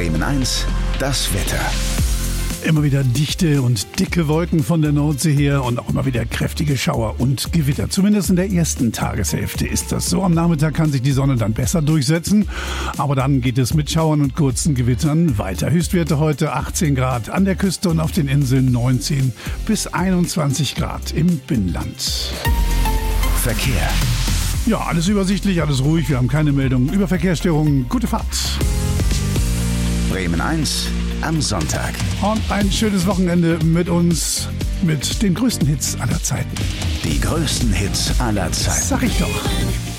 Bremen 1, das Wetter. Immer wieder dichte und dicke Wolken von der Nordsee her und auch immer wieder kräftige Schauer und Gewitter. Zumindest in der ersten Tageshälfte ist das so. Am Nachmittag kann sich die Sonne dann besser durchsetzen. Aber dann geht es mit Schauern und kurzen Gewittern weiter. Höchstwerte heute 18 Grad an der Küste und auf den Inseln 19 bis 21 Grad im Binnenland. Verkehr. Ja, alles übersichtlich, alles ruhig. Wir haben keine Meldungen über Verkehrsstörungen. Gute Fahrt. Bremen 1 am Sonntag. Und ein schönes Wochenende mit uns, mit den größten Hits aller Zeiten. Die größten Hits aller Zeiten. Sag ich doch.